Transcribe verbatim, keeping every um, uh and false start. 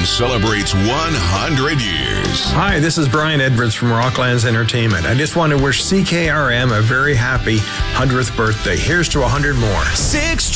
celebrates one hundred years. Hi, this is Brian Edwards from Rocklands Entertainment. I just want to wish C K R M a very happy one hundredth birthday. Here's to one hundred more. Six